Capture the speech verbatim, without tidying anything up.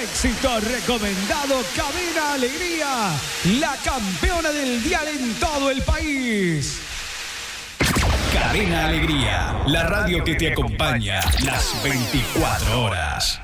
éxito recomendado, Cadena Alegría, la campeona del dial en todo el país. Cadena Alegría, la radio que te acompaña las veinticuatro horas.